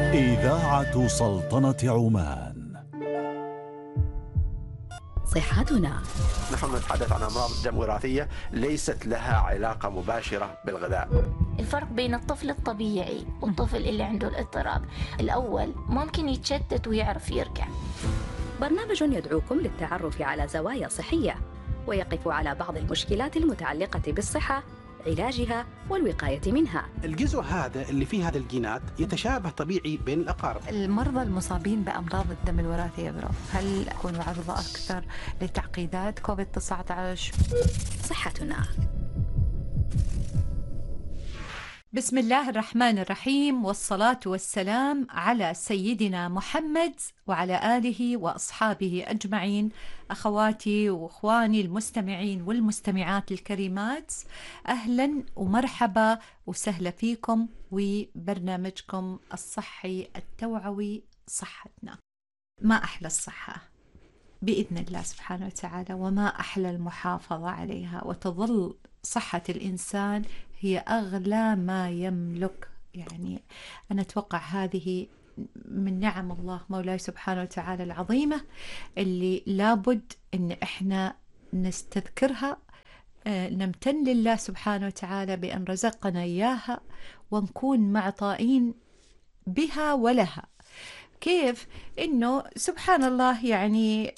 إذاعة سلطنة عمان. صحتنا. نحن نتحدث عن أمراض الدم وراثية ليست لها علاقة مباشرة بالغذاء. الفرق بين الطفل الطبيعي والطفل اللي عنده الاضطراب، الأول ممكن يتشتت ويعرف يركع. برنامج يدعوكم للتعرف على زوايا صحية ويقف على بعض المشكلات المتعلقة بالصحة، علاجها والوقاية منها. الجزء هذا اللي فيه هذا الجينات يتشابه طبيعي بين الأقارب. المرضى المصابين بأمراض الدم الوراثية هل يكونوا عرضة أكثر لتعقيدات كوفيد-19؟ صحتنا. بسم الله الرحمن الرحيم، والصلاة والسلام على سيدنا محمد وعلى آله وأصحابه أجمعين. أخواتي وأخواني المستمعين والمستمعات الكريمات، أهلا ومرحبا وسهلا فيكم وبرنامجكم الصحي التوعوي صحتنا. ما أحلى الصحة بإذن الله سبحانه وتعالى، وما أحلى المحافظة عليها، وتظل صحة الإنسان هي أغلى ما يملك. يعني أنا أتوقع هذه من نعم الله مولاي سبحانه وتعالى العظيمة اللي لابد أن إحنا نستذكرها، نمتن لله سبحانه وتعالى بأن رزقنا إياها ونكون معطائين بها ولها. كيف؟ إنه سبحان الله، يعني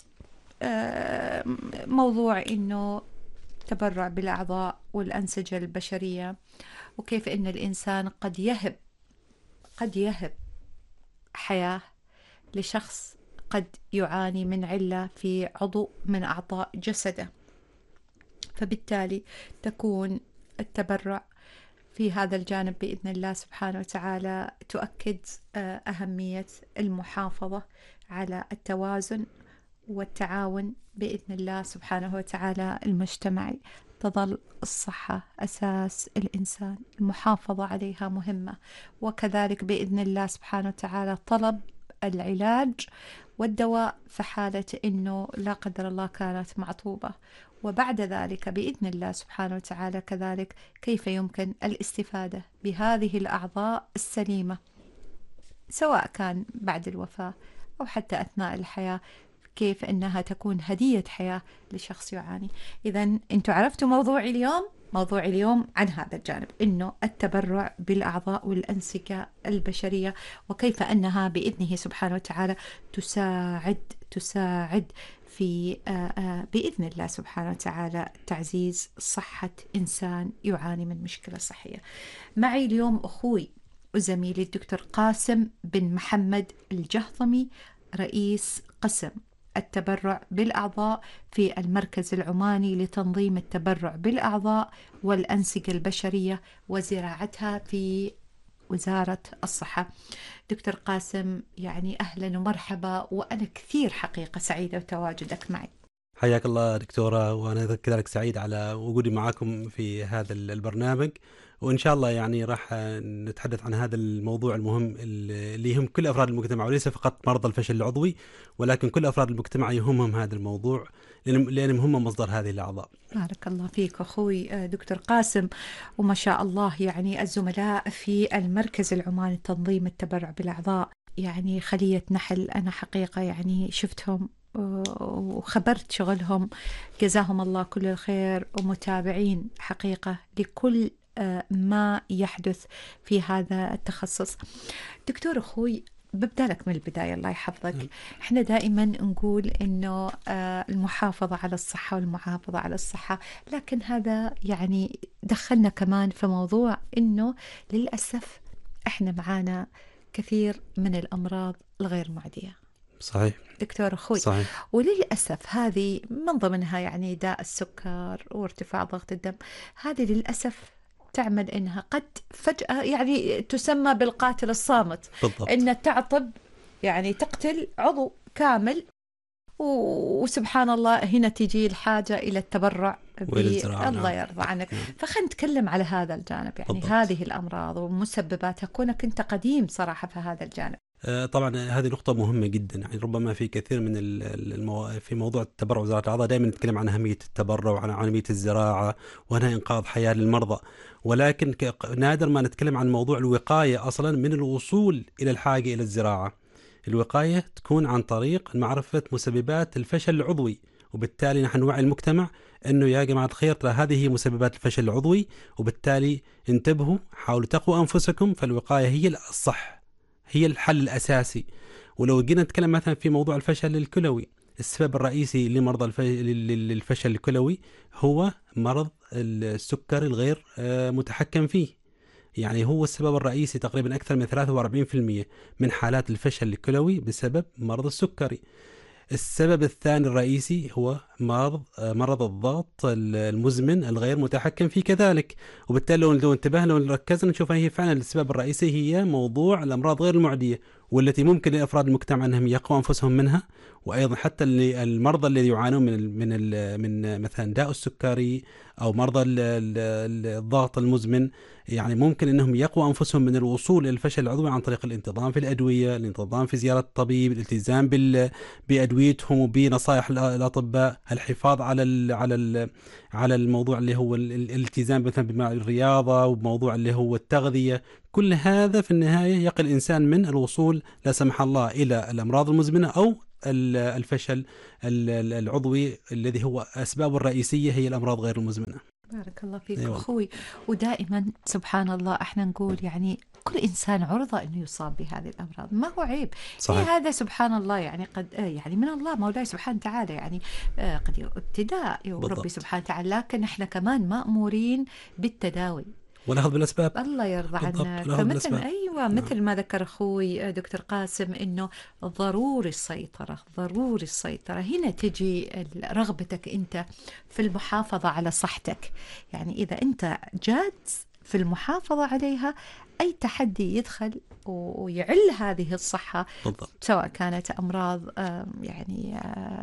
موضوع إنه تبرع بالأعضاء والأنسجة البشرية، وكيف إن الإنسان قد يهب حياة لشخص قد يعاني من علة في عضو من أعضاء جسده. فبالتالي تكون التبرع في هذا الجانب بإذن الله سبحانه وتعالى تؤكد أهمية المحافظة على التوازن والتعاون بإذن الله سبحانه وتعالى المجتمعي. تظل الصحة أساس الإنسان، المحافظة عليها مهمة، وكذلك بإذن الله سبحانه وتعالى طلب العلاج والدواء في حالة إنه لا قدر الله كانت معطوبة، وبعد ذلك بإذن الله سبحانه وتعالى كذلك كيف يمكن الاستفادة بهذه الأعضاء السليمة، سواء كان بعد الوفاة أو حتى أثناء الحياة، كيف أنها تكون هدية حياة لشخص يعاني. إذن أنتوا عرفتوا موضوع اليوم عن هذا الجانب، إنه التبرع بالأعضاء والأنسجة البشرية، وكيف أنها بإذنه سبحانه وتعالى تساعد في بإذن الله سبحانه وتعالى تعزيز صحة إنسان يعاني من مشكلة صحية. معي اليوم أخوي وزميلي الدكتور قاسم بن محمد الجهضمي، رئيس قسم التبرع بالأعضاء في المركز العماني لتنظيم التبرع بالأعضاء والأنسجة البشرية وزراعتها في وزارة الصحة. دكتور قاسم، يعني أهلا ومرحبا، وأنا كثير حقيقة سعيدة بتواجدك معي. حياك الله دكتورة، وأنا كذلك سعيد على وجودي معكم في هذا البرنامج، وإن شاء الله يعني راح نتحدث عن هذا الموضوع المهم اللي يهم كل أفراد المجتمع، وليس فقط مرضى الفشل العضوي، ولكن كل أفراد المجتمع يهمهم هذا الموضوع لأنهم هم مصدر هذه الأعضاء. بارك الله فيك أخوي دكتور قاسم، وما شاء الله يعني الزملاء في المركز العماني لتنظيم التبرع بالأعضاء، يعني خلية نحل، أنا حقيقة يعني شفتهم وخبرت شغلهم، جزاهم الله كل الخير، ومتابعين حقيقة لكل ما يحدث في هذا التخصص. دكتور أخوي، ببدأ لك من البداية الله يحفظك. احنا دائما نقول انه المحافظة على الصحة والمحافظة على الصحة، لكن هذا يعني دخلنا كمان في موضوع انه للأسف احنا معانا كثير من الأمراض الغير معدية. صحيح دكتور أخوي، صحيح. وللأسف هذه من ضمنها يعني داء السكر وارتفاع ضغط الدم، هذه للأسف تعمل إنها قد فجأة يعني تسمى بالقاتل الصامت. بالضبط. إن تعطب يعني تقتل عضو كامل، وسبحان الله هنا تجي الحاجة إلى التبرع الله يرضى عنك. فخلينا نتكلم على هذا الجانب، يعني بالضبط. هذه الأمراض ومسبباتها، كونك أنت قديم صراحة في هذا الجانب. طبعا هذه نقطة مهمة جدا. يعني ربما في كثير من في موضوع التبرع وزراعة الأعضاء دائما نتكلم عن أهمية التبرع وعن أهمية الزراعة وأنها إنقاذ حياة للمرضى، ولكن نادر ما نتكلم عن موضوع الوقاية أصلا من الوصول إلى الحاجة إلى الزراعة. الوقاية تكون عن طريق معرفة مسببات الفشل العضوي، وبالتالي نحن نوعي المجتمع أنه يا جماعة الخير ترى هذه هي مسببات الفشل العضوي، وبالتالي انتبهوا، حاولوا تقوا أنفسكم، فالوقاية هي الصح، هي الحل الأساسي. ولو جينا نتكلم مثلا في موضوع الفشل الكلوي، السبب الرئيسي لمرضى الفشل الكلوي هو مرض السكر الغير متحكم فيه. يعني هو السبب الرئيسي، تقريبا أكثر من 43% من حالات الفشل الكلوي بسبب مرض السكري. السبب الثاني الرئيسي هو مرض الضغط المزمن الغير متحكم فيه كذلك. وبالتالي لو انتبهنا لو ركزنا نشوف هي فعلا السبب الرئيسي هي موضوع الأمراض غير المعدية، والتي ممكن لأفراد المجتمع أنهم يقوا أنفسهم منها، وأيضا حتى المرضى الذي يعانون من مثلا داء السكري أو مرضى الضغط المزمن، يعني ممكن أنهم يقوا أنفسهم من الوصول إلى الفشل العضوي عن طريق الانتظام في الأدوية، الانتظام في زيارة الطبيب، الالتزام بأدويتهم وبنصائح الأطباء، الحفاظ على الموضوع اللي هو الالتزام مثلا بالرياضة، وبموضوع اللي هو التغذية. كل هذا في النهاية يقي الإنسان من الوصول لا سمح الله إلى الأمراض المزمنة أو الفشل العضوي الذي هو أسبابه الرئيسية هي الأمراض غير المزمنة. بارك الله فيك أخوي. ودائما سبحان الله احنا نقول يعني كل إنسان عرضة أنه يصاب بهذه الأمراض، ما هو عيب. صحيح. هذا سبحان الله يعني قد يعني من الله مولاي سبحانه وتعالى، يعني قد ابتداء ربي سبحانه وتعالى، لكن احنا كمان مأمورين بالتداوي وناخذ بالأسباب. الله يرضى عنك. فمثل أيوة مثل ما ذكر أخوي دكتور قاسم إنه ضروري السيطرة هنا تجي رغبتك أنت في المحافظة على صحتك. يعني إذا أنت جاد في المحافظة عليها، أي تحدي يدخل ويعل هذه الصحة بالضبط. سواء كانت أمراض يعني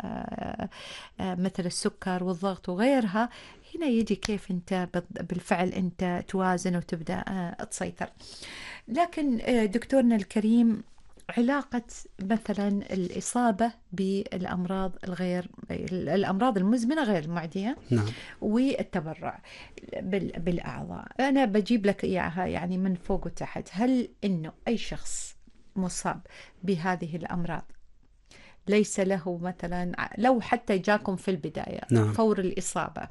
مثل السكر والضغط وغيرها، هنا يجي كيف أنت بالفعل أنت توازن وتبدأ تسيطر. لكن دكتورنا الكريم، علاقة مثلا الإصابة بالأمراض المزمنة غير المعدية نعم. والتبرع بالأعضاء، أنا بجيب لك إياها يعني من فوق وتحت. هل إنه أي شخص مصاب بهذه الأمراض ليس له مثلا، لو حتى جاكم في البداية نعم. فور الإصابة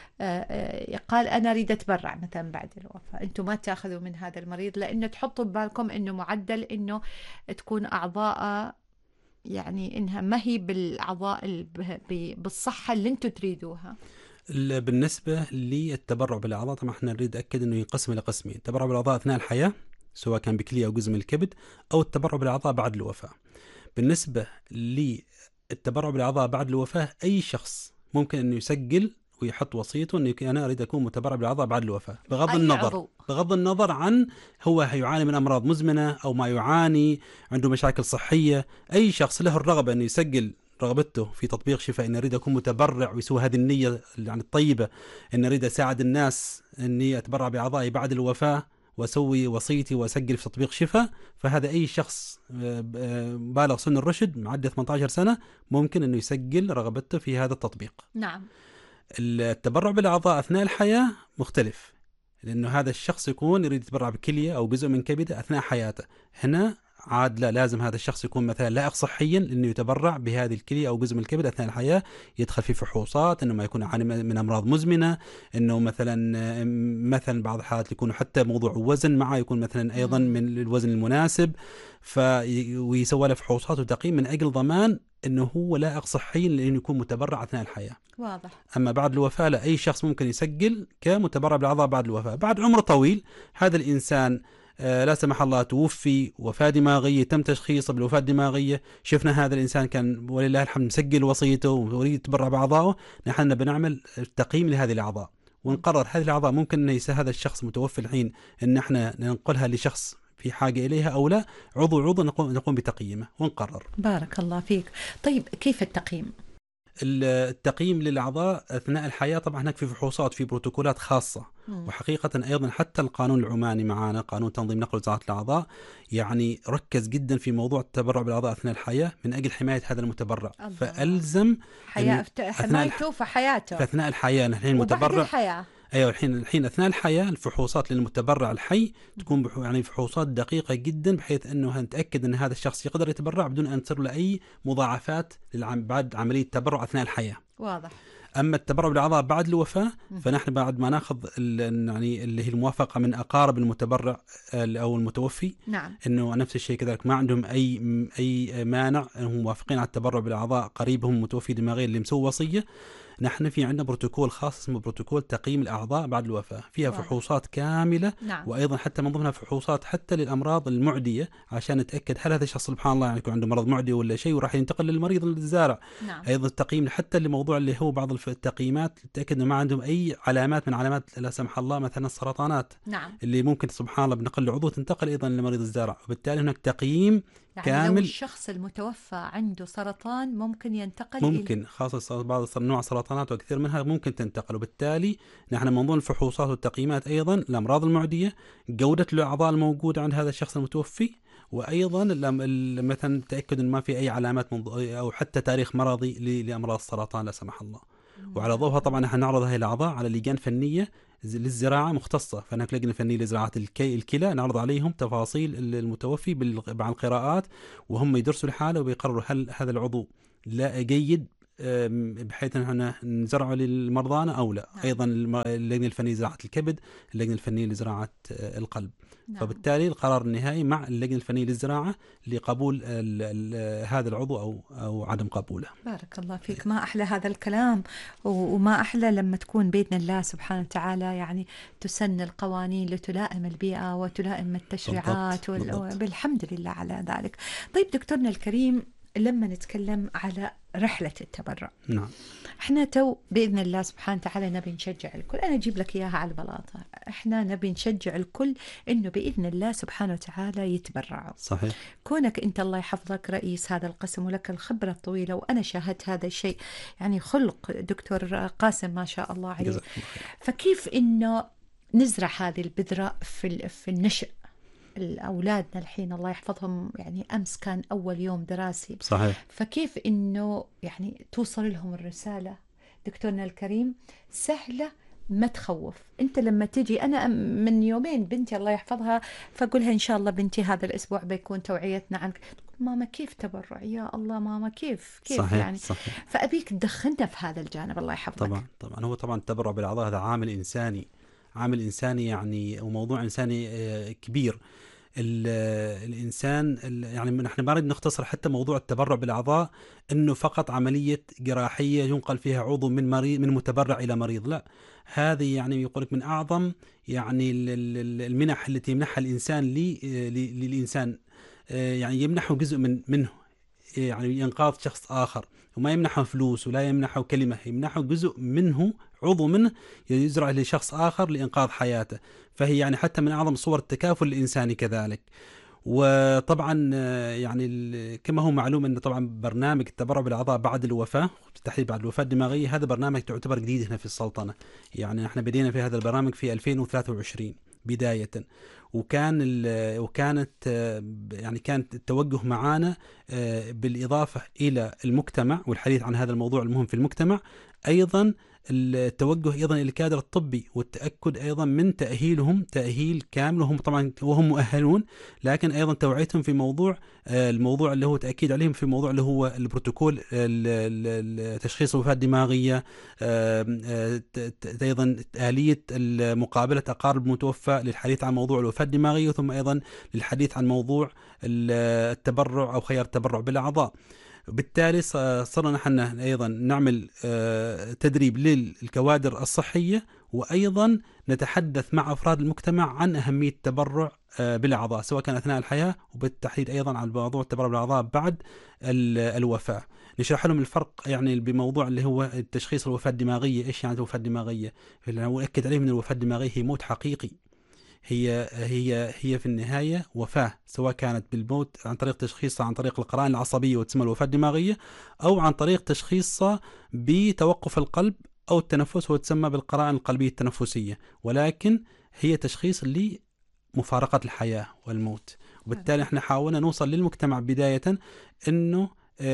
قال أنا أريد أتبرع مثلا بعد الوفاة، أنتم ما تأخذوا من هذا المريض لأنه تحطوا ببالكم أنه معدل أنه تكون أعضاء يعني إنها ما هي بالأعضاء بالصحة اللي أنتم تريدوها. بالنسبة للتبرع بالأعضاء طبعا احنا نريد أكد أنه ينقسم إلى قسمين: التبرع بالأعضاء أثناء الحياة سواء كان بكلية أو جزء من الكبد، أو التبرع بالأعضاء بعد الوفاة. بالنسبة للتبرع بالأعضاء بعد الوفاة، أي شخص ممكن أنه يسجل ويحط وصيته أنه أنا أريد أكون متبرع بالأعضاء بعد الوفاة، بغض النظر عن هو يعاني من أمراض مزمنة أو ما يعاني، عنده مشاكل صحية. أي شخص له الرغبة أنه يسجل رغبته في تطبيق شفاء، أن أريد أكون متبرع، ويسوي هذه النية يعني الطيبة أن أريد أساعد الناس أني أتبرع بأعضائي بعد الوفاة وأسوي وصيتي وأسجل في تطبيق شفاء، فهذا أي شخص بالغ سن الرشد معدي 18 سنة ممكن أنه يسجل رغبته في هذا التطبيق. نعم. التبرع بالأعضاء أثناء الحياة مختلف، لأنه هذا الشخص يكون يريد يتبرع بكلية أو جزء من كبده أثناء حياته. هنا عاد لا، لازم هذا الشخص يكون مثلا لائق صحيا لأنه يتبرع بهذه الكلية أو جزء من الكبد أثناء الحياة، يدخل في فحوصات، إنه ما يكون يعاني من أمراض مزمنة، إنه مثلا بعض الحالات يكون حتى موضوع وزن معه يكون مثلا أيضا من الوزن المناسب، ويسوى له فحوصات وتقييم من أجل ضمان إنه هو لائق صحيا لأنه يكون متبرع أثناء الحياة. واضح. أما بعد الوفاة لا، أي شخص ممكن يسجل كمتبرع بالأعضاء بعد الوفاة. بعد عمر طويل هذا الإنسان لا سمح الله توفي وفاة دماغية، تم تشخيصه بالوفاة الدماغية، شفنا هذا الإنسان كان ولله الحمد مسجل وصيته ويريد يتبرع بأعضائه، نحن بنعمل تقييم لهذه الأعضاء ونقرر هذه الأعضاء ممكن أن هذا الشخص متوفي الحين أن احنا ننقلها لشخص في حاجة إليها أو لا، عضو نقوم بتقييمه ونقرر. بارك الله فيك. طيب كيف التقييم؟ التقييم للأعضاء أثناء الحياة طبعا هناك في فحوصات، في بروتوكولات خاصة. وحقيقة أيضا حتى القانون العماني معانا، قانون تنظيم نقل وزراعة الأعضاء، يعني ركز جدا في موضوع التبرع بالأعضاء أثناء الحياة من أجل حماية هذا المتبرع. فألزم حمايته في حياته، في أثناء الحياة. الحين المتبرع وبعد الحياة، ايوه الحين اثناء الحياه الفحوصات للمتبرع الحي تكون يعني فحوصات دقيقه جدا، بحيث انه نتاكد ان هذا الشخص يقدر يتبرع بدون ان تصير له اي مضاعفات بعد عمليه التبرع اثناء الحياه. واضح. اما التبرع بالاعضاء بعد الوفاه فنحن بعد ما ناخذ يعني اللي هي الموافقه من اقارب المتبرع او المتوفي، نعم، انه نفس الشيء كذلك ما عندهم اي مانع، انهم موافقين على التبرع بالاعضاء قريبهم متوفي دماغيا اللي مسوي وصيه. نحن في عندنا بروتوكول خاص اسمه بروتوكول تقييم الأعضاء بعد الوفاة، فيها فحوصات كاملة. نعم. وأيضا حتى من ضمنها فحوصات حتى للأمراض المعدية، عشان نتأكد هل هذا الشخص سبحان الله يعني يكون عنده مرض معدي ولا شيء وراح ينتقل للمريض الزارع. نعم. أيضا التقييم حتى لموضوع اللي هو بعض التقييمات نتأكد أنه ما عندهم أي علامات من علامات لا سمح الله مثلا السرطانات. نعم. اللي ممكن سبحان الله بنقل له عضو تنتقل أيضا لمريض الزارع، وبالتالي هناك تقييم يعني كامل. لو الشخص المتوفى عنده سرطان ممكن ينتقل، ممكن خاصة بعض نوع السرطانات وكثير منها ممكن تنتقل. وبالتالي نحن من ضمن الفحوصات والتقييمات أيضا الأمراض المعدية، جودة الأعضاء الموجودة عند هذا الشخص المتوفي، وأيضا مثلا تأكد أن ما في أي علامات أو حتى تاريخ مرضي لأمراض السرطان لا سمح الله. وعلى ضوءها طبعا نحن نعرض هذه الأعضاء على لجان فنية للزراعة مختصة. فهناك لجنة فنية لزراعة الكلى نعرض عليهم تفاصيل المتوفي مع القراءات، وهم يدرسوا الحالة وبيقرروا هل هذا العضو لا جيد بحيث أن نزرعه للمرضى أو لا. أيضا اللجنة الفنية لزراعة الكبد، اللجنة الفنية لزراعة القلب. فبالتالي القرار النهائي مع اللجنة الفنية للزراعة لقبول هذا العضو أو عدم قبوله. بارك الله فيك. ما أحلى هذا الكلام، وما أحلى لما تكون بإذن الله سبحانه وتعالى يعني تسن القوانين لتلائم البيئة وتلائم التشريعات. بالحمد لله على ذلك. طيب دكتورنا الكريم، لما نتكلم على رحلة التبرع، نعم، احنا بإذن الله سبحانه وتعالى نبي نشجع الكل. أنا أجيب لك إياها على البلاطة، احنا نبي نشجع الكل إنه بإذن الله سبحانه وتعالى يتبرعوا. صحيح. كونك أنت الله يحفظك رئيس هذا القسم ولك الخبرة الطويلة، وأنا شاهدت هذا الشيء، يعني خلق دكتور قاسم ما شاء الله عليه. فكيف إنه نزرع هذه البذرة في النشء أولادنا الحين الله يحفظهم، يعني أمس كان أول يوم دراسي. صحيح. فكيف إنه يعني توصل لهم الرسالة دكتورنا الكريم سهلة ما تخوف. أنت لما تجي، أنا من يومين بنتي الله يحفظها فأقولها إن شاء الله بنتي هذا الأسبوع بيكون توعيتنا عنك، ماما كيف تبرع؟ يا الله ماما كيف صحيح. يعني صحيح. فأبيك تدخلنا في هذا الجانب الله يحفظك. طبعا هو طبعا التبرع بالأعضاء هذا عامل إنساني يعني، وموضوع إنساني كبير. الإنسان يعني نحن ما نريد نختصر حتى موضوع التبرع بالأعضاء إنه فقط عملية جراحية ينقل فيها عضو من متبرع إلى مريض، لا. هذه يعني يقولك من أعظم يعني المنح التي يمنحها الإنسان للإنسان، يعني يمنحه جزء منه، يعني إنقاذ شخص آخر، وما يمنحه فلوس ولا يمنحه كلمة، يمنحه جزء منه، عضو منه يزرع لشخص آخر لإنقاذ حياته. فهي يعني حتى من أعظم صور التكافل الإنساني كذلك. وطبعا يعني كما هو معلوم أن طبعا برنامج التبرع بالأعضاء بعد الوفاة، بالتحديد بعد الوفاة الدماغية، هذا برنامج تعتبر جديد هنا في السلطنة. يعني احنا بدينا في هذا البرنامج في 2023 بداية، وكانت يعني كانت التوجه معانا بالإضافة إلى المجتمع والحديث عن هذا الموضوع المهم في المجتمع، أيضا التوجه أيضا إلى الكادر الطبي والتأكد أيضا من تأهيلهم تأهيل كامل، وهم طبعا وهم مؤهلون، لكن أيضا توعيتهم في الموضوع اللي هو تأكيد عليهم في موضوع اللي هو البروتوكول تشخيص الوفاة الدماغية، أيضا آلية مقابلة أقارب المتوفى للحديث عن موضوع الوفاة الدماغية، ثم أيضا للحديث عن موضوع التبرع أو خيار التبرع بالأعضاء. بالتالي صرنا نحن أيضا نعمل تدريب للكوادر الصحية، وأيضا نتحدث مع أفراد المجتمع عن أهمية التبرع بالأعضاء سواء كان أثناء الحياة، وبالتحديد أيضا عن موضوع التبرع بالأعضاء بعد الوفاة. نشرح لهم الفرق يعني بموضوع اللي هو تشخيص الوفاة الدماغية، إيش يعني الوفاة الدماغية، ونأكد عليهم أن الوفاة الدماغية هي موت حقيقي، هي في النهاية وفاة، سواء كانت بالموت عن طريق تشخيصها عن طريق القرائن العصبية وتسمى الوفاة الدماغية، أو عن طريق تشخيصها بتوقف القلب أو التنفس وتسمى بالقرائن القلبية التنفسية، ولكن هي تشخيص لمفارقة الحياة والموت. وبالتالي احنا حاولنا نوصل للمجتمع بداية انه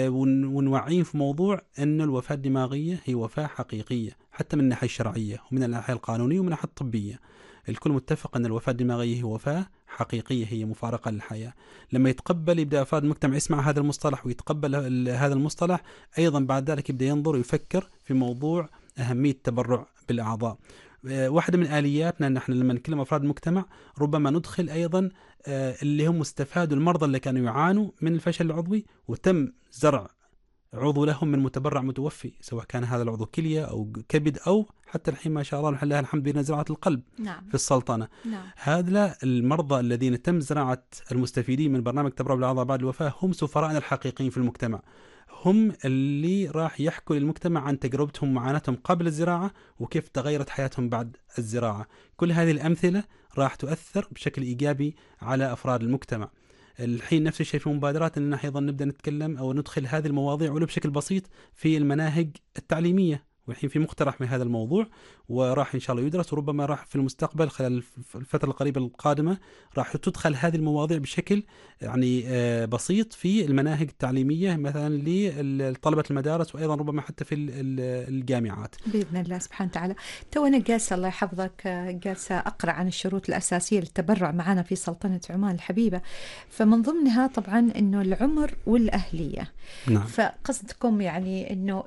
ونوعيهم في موضوع انه الوفاة الدماغية هي وفاة حقيقية، حتى من الناحية الشرعية ومن الناحية القانونية ومن الناحية الطبية. الكل متفق ان الوفاة الدماغية هي وفاة حقيقية، هي مفارقة للحياة. لما يبدأ أفراد المجتمع يسمع هذا المصطلح ويتقبل هذا المصطلح، ايضا بعد ذلك يبدأ ينظر ويفكر في موضوع أهمية التبرع بالأعضاء. واحدة من آلياتنا نحن لما نتكلم أفراد المجتمع ربما ندخل أيضا اللي هم استفادوا المرضى اللي كانوا يعانوا من الفشل العضوي وتم زرع عضو لهم من متبرع متوفي، سواء كان هذا العضو كلية أو كبد أو حتى الحين ما شاء الله لله الحمد بين زراعة القلب. نعم. في السلطنة. نعم. هذا المرضى الذين تم زراعة المستفيدين من برنامج تبرع بالأعضاء بعد الوفاة هم سفراءنا الحقيقيين في المجتمع، هم اللي راح يحكوا للمجتمع عن تجربتهم ومعاناتهم قبل الزراعة وكيف تغيرت حياتهم بعد الزراعة. كل هذه الأمثلة راح تؤثر بشكل إيجابي على أفراد المجتمع. الحين نفس الشيء في المبادرات أننا أيضا نبدأ نتكلم أو ندخل هذه المواضيع ولو بشكل بسيط في المناهج التعليمية، والحين في مقترح من هذا الموضوع وراح إن شاء الله يدرس، وربما راح في المستقبل خلال الفترة القريبة القادمة راح تدخل هذه المواضيع بشكل يعني بسيط في المناهج التعليمية مثلا لطلبة المدارس وأيضا ربما حتى في الجامعات بإذن الله سبحانه وتعالى. أنا جالسة الله يحفظك جالسة أقرأ عن الشروط الأساسية للتبرع معنا في سلطنة عمان الحبيبة، فمن ضمنها طبعا إنه العمر والأهلية. نعم. فقصدكم يعني إنه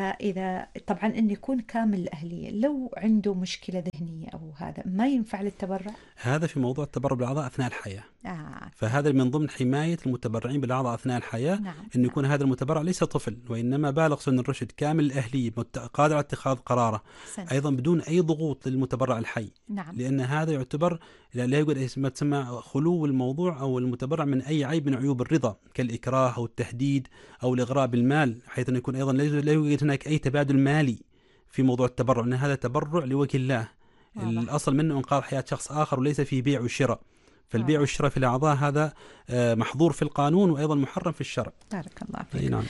إذا طبعا إنه يكون كامل الأهلية، لو عنده مشكلة ذهنية أو هذا ما ينفع للتبرع؟ هذا في موضوع التبرع بالأعضاء أثناء الحياة. فهذا من ضمن حماية المتبرعين بالأعضاء أثناء الحياة. نعم. إنه يكون هذا المتبرع ليس طفل وإنما بالغ سن الرشد كامل الأهلية قادر على اتخاذ قراره أيضا بدون أي ضغوط للمتبرع الحي. نعم. لأن هذا يعتبر لا يقول ما تسمى خلو الموضوع أو المتبرع من أي عيب من عيوب الرضا كالإكراه أو التهديد أو الإغراء بالمال، حيث أنه يكون أيضا لا يوجد هناك أي تبادل مالي في موضوع التبرع، لأن هذا تبرع لوجه الله. الأصل منه إنقاذ حياة شخص آخر وليس فيه بيع وشراء. فالبيع والشراء في الأعضاء هذا محظور في القانون وأيضا محرم في الشرع. بارك الله فيك. نعم.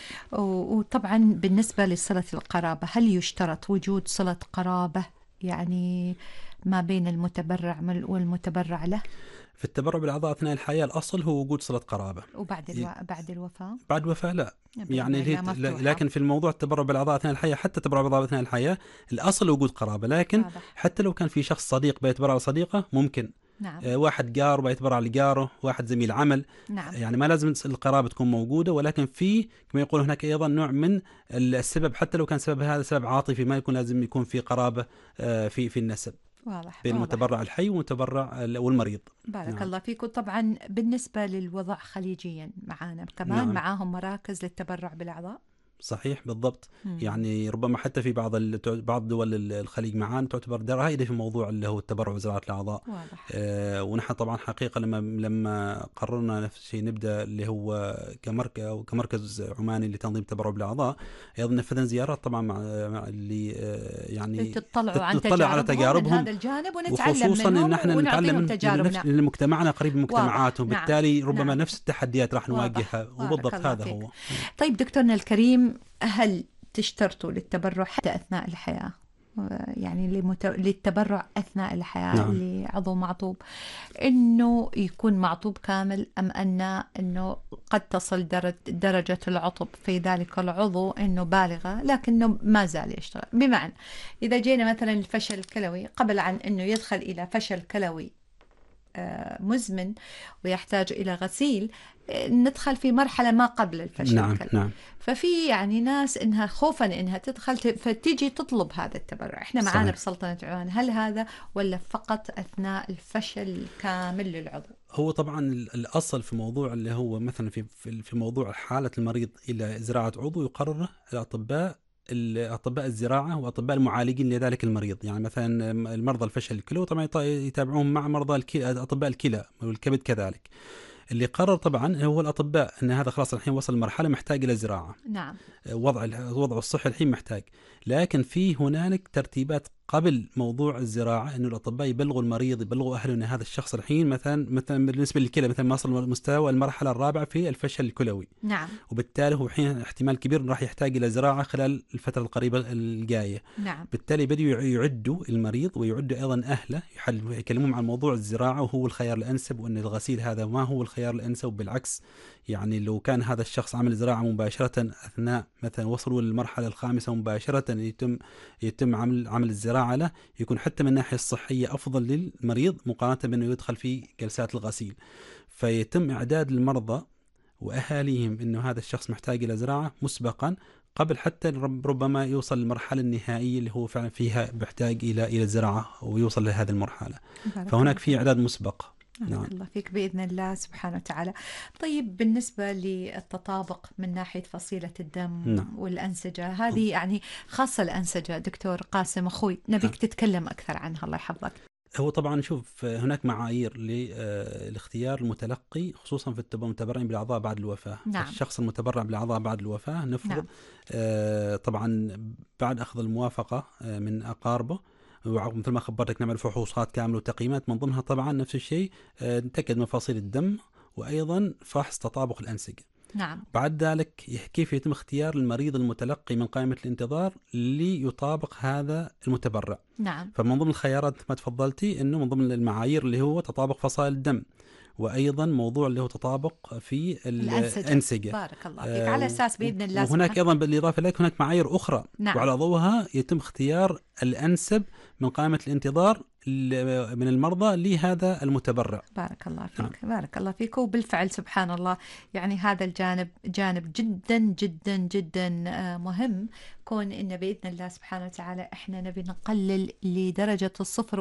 وطبعا بالنسبة لصلة القرابة، هل يشترط وجود صلة قرابة يعني ما بين المتبرع والمتبرع له؟ في التبرع بالأعضاء أثناء الحياة الأصل هو وجود صلة قرابة. وبعد بعد الوفاة؟ بعد الوفاة لا. يعني لكن في الموضوع التبرع بالأعضاء أثناء الحياة، حتى التبرع بالأعضاء أثناء الحياة الأصل وجود قرابة، لكن حتى لو كان في شخص صديق بيتبرع لصديقه ممكن. نعم. واحد جار بيتبرع لجاره، واحد زميل عمل. نعم. يعني ما لازم القرابة تكون موجودة، ولكن في كما يقول هناك أيضا نوع من السبب، حتى لو كان سبب هذا سبب عاطفي ما يكون لازم يكون في قرابة في النسب. واضح. بين المتبرع الحي والمتبرع والمريض. بارك نعم. الله فيكم. طبعا بالنسبة للوضع خليجيا معانا كمان. نعم. معاهم مراكز للتبرع بالأعضاء. صحيح بالضبط. يعني ربما حتى في بعض دول الخليج معانا تعتبر رائدة في موضوع اللي هو التبرع وزراعة الأعضاء. ونحن طبعا حقيقة لما قررنا نفس الشيء نبدأ اللي هو كمركز عماني لتنظيم التبرع بالأعضاء، أيضا نفذنا زيارات طبعا مع اللي يعني تطلع على تجاربهم من هذا الجانب ونتعلم وخصوصا منهم، ان احنا نتعلم من مجتمعنا قريب من مجتمعاتهم. نعم. بالتالي ربما نعم. نفس التحديات راح نواجهها. وبالضبط هذا فيك. هو. طيب دكتورنا الكريم، هل تشترطوا للتبرع حتى أثناء الحياة؟ يعني للتبرع أثناء الحياة. نعم. لعضو معطوب إنه يكون معطوب كامل، أم أنه قد تصل درجة العطب في ذلك العضو إنه بالغة لكنه ما زال يشتغل؟ بمعنى إذا جينا مثلا الفشل الكلوي، قبل عن إنه يدخل إلى فشل كلوي مزمن ويحتاج إلى غسيل، ندخل في مرحلة ما قبل الفشل. نعم. نعم. ففي يعني ناس إنها خوفا إنها تدخل فتيجي تطلب هذا التبرع. إحنا معانا بسلطنة عمان، هل هذا ولا فقط أثناء الفشل كامل للعضو؟ هو طبعا الأصل في موضوع اللي هو مثلا في موضوع حالة المريض إلى زراعة عضو يقرر الأطباء الزراعة وأطباء المعالجين لذلك المريض. يعني مثلا المرضى الفشل الكلوي طبعا يتابعون مع مرضى أطباء الكلى والكبد كذلك. اللي قرر طبعا هو الأطباء أن هذا خلاص الحين وصل لمرحلة محتاج إلى زراعة. نعم. وضع الصحي الحين محتاج، لكن في هنالك ترتيبات قبل موضوع الزراعة إنه الأطباء يبلغوا المريض، يبلغوا أهله أن هذا الشخص الحين مثلا بالنسبة للكلى مثلا وصل مستوى المرحلة الرابعة في الفشل الكلوي. نعم. وبالتالي هو حين احتمال كبير راح يحتاج إلى زراعة خلال الفترة القريبة الجاية. نعم. بالتالي بدأوا يعدوا المريض ويعدوا أيضا أهله، يكلمون عن موضوع الزراعة وهو الخيار الأنسب، وأن الغسيل هذا ما هو الخيار الأنسب. بالعكس يعني لو كان هذا الشخص عمل زراعة مباشرة أثناء مثلا وصلوا للمرحلة الخامسة مباشرة يتم عمل الزراعة له، يكون حتى من الناحية الصحية أفضل للمريض مقارنة بأنه يدخل في جلسات الغسيل. فيتم إعداد المرضى وأهاليهم أنه هذا الشخص محتاج إلى زراعة مسبقا قبل حتى ربما يوصل للمرحلة النهائية اللي هو فعلا فيها بيحتاج إلى الزراعة ويوصل لهذه المرحلة. فهناك في إعداد مسبق. نعم. الله فيك بإذن الله سبحانه وتعالى. طيب بالنسبة للتطابق من ناحية فصيلة الدم نعم. والأنسجة هذه يعني خاصة الأنسجة دكتور قاسم أخوي نبيك تتكلم أكثر عنها الله يحفظك. هو طبعا شوف هناك معايير لاختيار المتلقي خصوصا في المتبرعين بالأعضاء بعد الوفاة. نعم. الشخص المتبرع بالأعضاء بعد الوفاة نفرض طبعا بعد أخذ الموافقة من أقاربه مثل ما خبرتك نعمل فحوصات كاملة وتقييمات من ضمنها طبعا نفس الشيء نتأكد من فصيل الدم وأيضا فحص تطابق الأنسجة. نعم. بعد ذلك كيف يتم اختيار المريض المتلقي من قائمة الانتظار ليطابق هذا المتبرع. نعم. فمن ضمن الخيارات ما تفضلتي أنه من ضمن المعايير اللي هو تطابق فصائل الدم، وأيضا موضوع اللي هو تطابق في الأنسجة. بارك الله فيك. على أساس بإذن الله وهناك أيضا بالإضافة لك هناك معايير أخرى. نعم. وعلى ضوءها يتم اختيار الأنسب من قائمة الانتظار من المرضى لهذا المتبرع. بارك الله فيك. بارك الله فيك. وبالفعل سبحان الله يعني هذا الجانب جانب جدا جدا جدا مهم، كون إن بإذن الله سبحانه وتعالى إحنا نبي نقلل لدرجة الصفر